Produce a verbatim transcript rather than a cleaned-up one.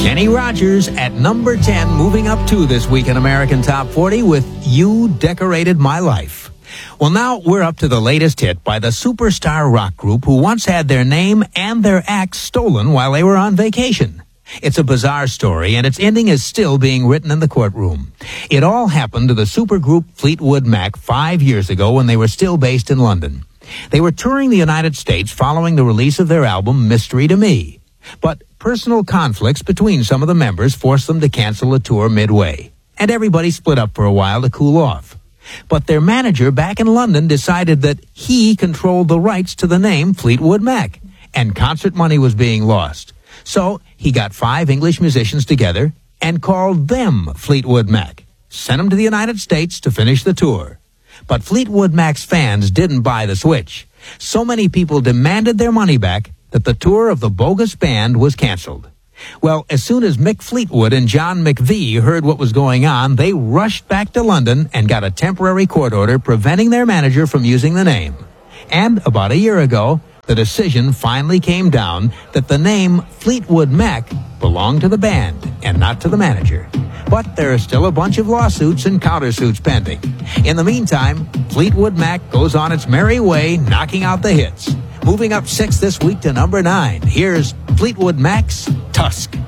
Kenny Rogers at number ten, moving up two this week in American Top forty with You Decorated My Life. Well, now we're up to the latest hit by the superstar rock group who once had their name and their act stolen while they were on vacation. It's a bizarre story, and its ending is still being written in the courtroom. It all happened to the supergroup Fleetwood Mac five years ago when they were still based in London. They were touring the United States following the release of their album Mystery to Me. But personal conflicts between some of the members forced them to cancel the tour midway, and everybody split up for a while to cool off. But their manager back in London decided that he controlled the rights to the name Fleetwood Mac, and concert money was being lost. So he got five English musicians together and called them Fleetwood Mac, sent them to the United States to finish the tour. But Fleetwood Mac's fans didn't buy the switch. So many people demanded their money back that the tour of the bogus band was canceled. Well, as soon as Mick Fleetwood and John McVie heard what was going on, they rushed back to London and got a temporary court order preventing their manager from using the name. And about a year ago, the decision finally came down that the name Fleetwood Mac belonged to the band and not to the manager. But there are still a bunch of lawsuits and countersuits pending. In the meantime, Fleetwood Mac goes on its merry way, knocking out the hits. Moving up six this week to number nine, here's Fleetwood Mac's Tusk.